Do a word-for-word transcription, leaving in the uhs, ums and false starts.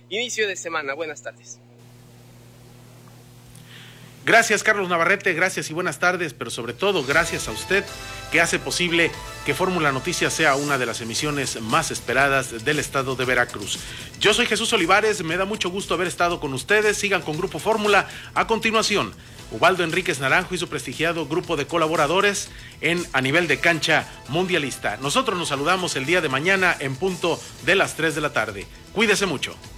inicio de semana. Buenas tardes. Gracias, Carlos Navarrete, gracias y buenas tardes, pero sobre todo gracias a usted que hace posible que Fórmula Noticias sea una de las emisiones más esperadas del estado de Veracruz. Yo soy Jesús Olivares, me da mucho gusto haber estado con ustedes, sigan con Grupo Fórmula. A continuación, Ubaldo Enríquez Naranjo y su prestigiado grupo de colaboradores en A Nivel de Cancha Mundialista. Nosotros nos saludamos el día de mañana en punto de las tres de la tarde. Cuídese mucho.